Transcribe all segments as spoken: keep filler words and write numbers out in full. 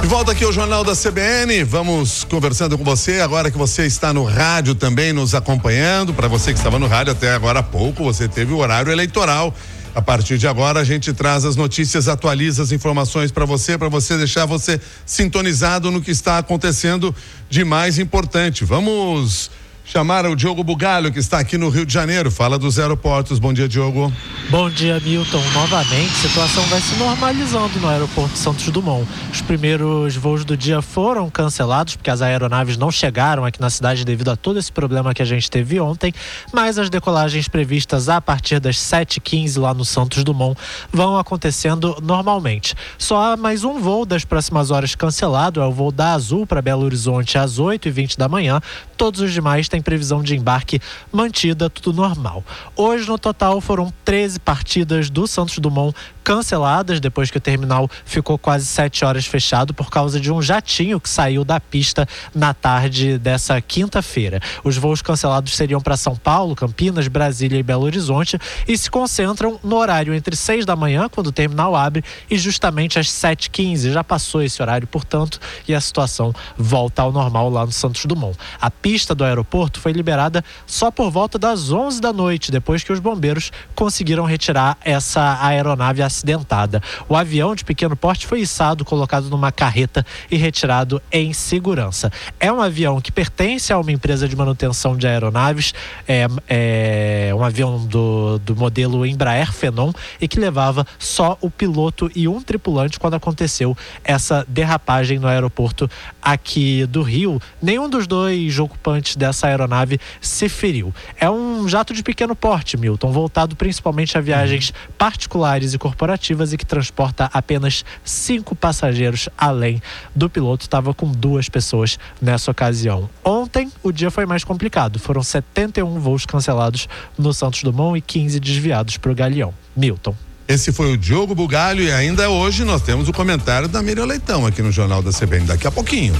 volta aqui ao Jornal da C B N, vamos conversando com você, agora que você está no rádio também nos acompanhando. Para você que estava no rádio até agora há pouco, você teve o horário eleitoral. A partir de agora a gente traz as notícias, atualiza as informações para você, para você deixar você sintonizado no que está acontecendo de mais importante. Vamos chamar o Diogo Bugalho, que está aqui no Rio de Janeiro, fala dos aeroportos. Bom dia, Diogo. Bom dia, Milton. Novamente, a situação vai se normalizando no aeroporto Santos Dumont. Os primeiros voos do dia foram cancelados, porque as aeronaves não chegaram aqui na cidade devido a todo esse problema que a gente teve ontem, mas as decolagens previstas a partir das sete e quinze lá no Santos Dumont vão acontecendo normalmente. Só há mais um voo das próximas horas cancelado, é o voo da Azul para Belo Horizonte às oito e vinte da manhã. Todos os demais têm previsão de embarque mantida, tudo normal. Hoje, no total, foram treze partidas do Santos Dumont canceladas, depois que o terminal ficou quase sete horas fechado por causa de um jatinho que saiu da pista na tarde dessa quinta-feira. Os voos cancelados seriam para São Paulo, Campinas, Brasília e Belo Horizonte e se concentram no horário entre seis da manhã, quando o terminal abre, e justamente às sete e quinze. Já passou esse horário, portanto, e a situação volta ao normal lá no Santos Dumont. A pista do aeroporto foi liberada só por volta das onze da noite, depois que os bombeiros conseguiram retirar essa aeronave acidentada. O avião de pequeno porte foi içado, colocado numa carreta e retirado em segurança. É um avião que pertence a uma empresa de manutenção de aeronaves, é, é um avião do, do modelo Embraer Phenom e que levava só o piloto e um tripulante quando aconteceu essa derrapagem no aeroporto aqui do Rio. Nenhum dos dois ocupantes dessa aeronave se feriu. É um jato de pequeno porte, Milton, voltado principalmente a viagens particulares e corporativas e que transporta apenas cinco passageiros, além do piloto. Estava com duas pessoas nessa ocasião. Ontem o dia foi mais complicado, foram setenta e um voos cancelados no Santos Dumont e quinze desviados para o Galeão. Milton. Esse foi o Diogo Bugalho e ainda hoje nós temos o comentário da Miriam Leitão aqui no Jornal da C B N, daqui a pouquinho.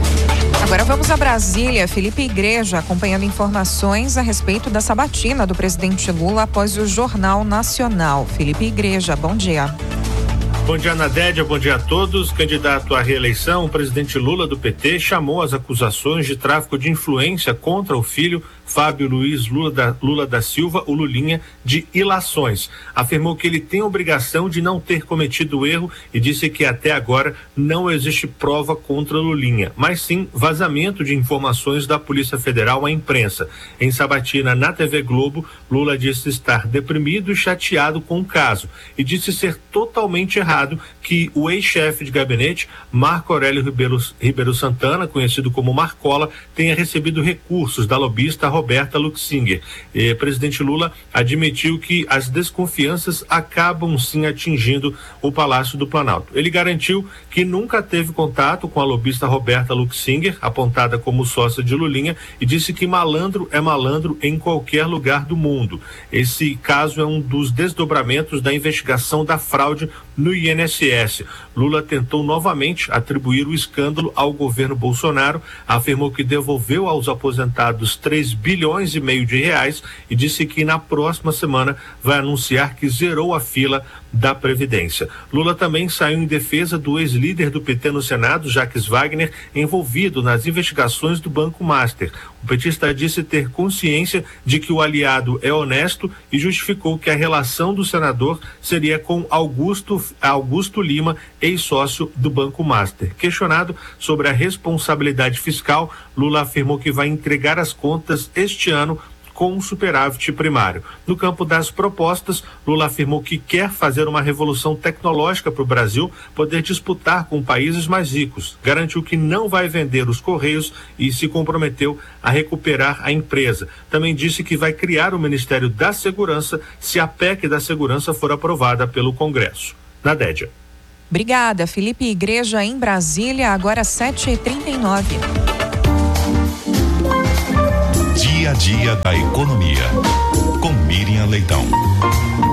Agora vamos a Brasília. Felipe Igreja acompanhando informações a respeito da sabatina do presidente Lula após o Jornal Nacional. Felipe Igreja, bom dia. Bom dia, Nadédia, bom dia a todos. Candidato à reeleição, o presidente Lula do P T chamou as acusações de tráfico de influência contra o filho Fábio Luiz Lula da, Lula da Silva, o Lulinha, de ilações. Afirmou que ele tem obrigação de não ter cometido erro e disse que até agora não existe prova contra Lulinha, mas sim vazamento de informações da Polícia Federal à imprensa. Em sabatina na T V Globo, Lula disse estar deprimido e chateado com o caso e disse ser totalmente errado que o ex-chefe de gabinete, Marco Aurélio Ribeiro, Ribeiro Santana, conhecido como Marcola, tenha recebido recursos da lobista Roberta Luxinger. E, presidente Lula admitiu que as desconfianças acabam sim atingindo o Palácio do Planalto. Ele garantiu que nunca teve contato com a lobista Roberta Luxinger, apontada como sócia de Lulinha, e disse que malandro é malandro em qualquer lugar do mundo. Esse caso é um dos desdobramentos da investigação da fraude no I N S S. Lula tentou novamente atribuir o escândalo ao governo Bolsonaro, afirmou que devolveu aos aposentados três bilhões e meio de reais e disse que na próxima semana vai anunciar que zerou a fila da Previdência. Lula também saiu em defesa do ex-líder do P T no Senado, Jacques Wagner, envolvido nas investigações do Banco Master. O petista disse ter consciência de que o aliado é honesto e justificou que a relação do senador seria com Augusto, Augusto Lima, ex-sócio do Banco Master. Questionado sobre a responsabilidade fiscal, Lula afirmou que vai entregar as contas este ano com um superávit primário. No campo das propostas, Lula afirmou que quer fazer uma revolução tecnológica para o Brasil poder disputar com países mais ricos. Garantiu que não vai vender os Correios e se comprometeu a recuperar a empresa. Também disse que vai criar o Ministério da Segurança se a P E C da Segurança for aprovada pelo Congresso. Nadédia. Obrigada, Felipe Igreja em Brasília, agora sete e trinta e nove. Dia a dia da economia, com Miriam Leitão.